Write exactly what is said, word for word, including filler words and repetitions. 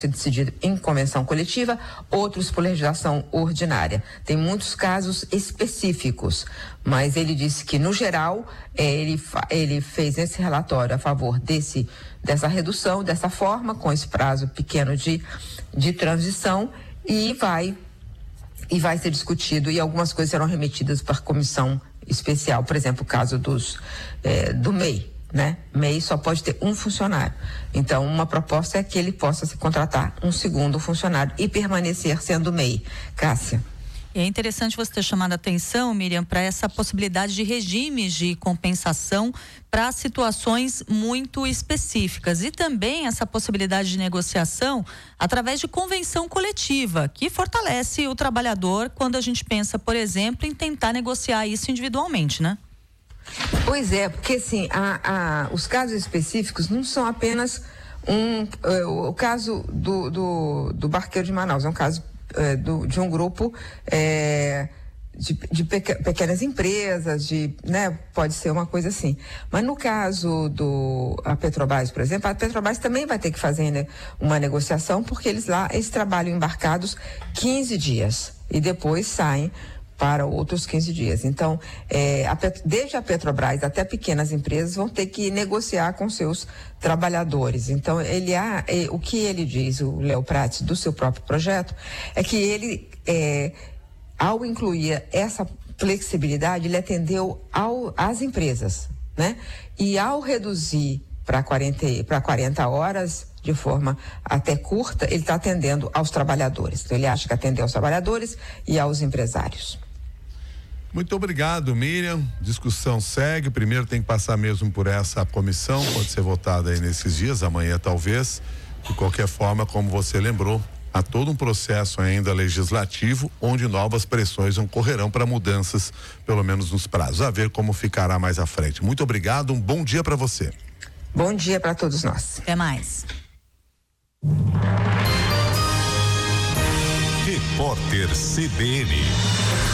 decidido em convenção coletiva, outros por legislação ordinária. Tem muitos casos específicos, mas ele disse que, no geral, eh, ele, ele fez esse relatório a favor desse, dessa redução, dessa forma, com esse prazo pequeno de, de transição, e vai, e vai ser discutido, e algumas coisas serão remetidas para a comissão especial, por exemplo, o caso dos, eh, do M E I. Né? M E I só pode ter um funcionário. Então, uma proposta é que ele possa se contratar um segundo funcionário e permanecer sendo M E I. Cássia. É interessante você ter chamado a atenção, Miriam, para essa possibilidade de regimes de compensação para situações muito específicas e também essa possibilidade de negociação através de convenção coletiva, que fortalece o trabalhador quando a gente pensa, por exemplo, em tentar negociar isso individualmente, né? Pois é, porque assim, a, a, os casos específicos não são apenas um, uh, o caso do, do, do Barqueiro de Manaus, é um caso uh, do, de um grupo uh, de, de peque, pequenas empresas, de, né, pode ser uma coisa assim. Mas no caso do a Petrobras, por exemplo, a Petrobras também vai ter que fazer, né, uma negociação, porque eles lá, eles trabalham embarcados quinze dias e depois saem para outros quinze dias. Então, é, a Pet, desde a Petrobras até pequenas empresas vão ter que negociar com seus trabalhadores. Então, ele há, é, o que ele diz, o Léo Prates, do seu próprio projeto, é que ele, é, ao incluir essa flexibilidade, ele atendeu ao, às empresas, né? E ao reduzir para quarenta, para quarenta horas, de forma até curta, ele está atendendo aos trabalhadores. Então, ele acha que atendeu aos trabalhadores e aos empresários. Muito obrigado, Miriam. Discussão segue. Primeiro tem que passar mesmo por essa comissão, pode ser votada aí nesses dias, amanhã talvez. De qualquer forma, como você lembrou, há todo um processo ainda legislativo onde novas pressões ocorrerão para mudanças, pelo menos nos prazos. A ver como ficará mais à frente. Muito obrigado, um bom dia para você. Bom dia para todos nós. Até mais. Repórter C B N.